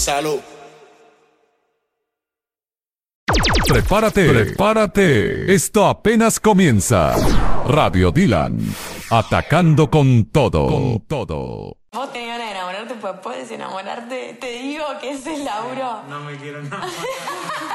Salud. Prepárate. Esto apenas comienza. Radio Dylan, atacando con todo. Vos tenías ganas de enamorarte, pues puedes enamorarte. Te digo que ese es Lauro. No me quiero enamorar.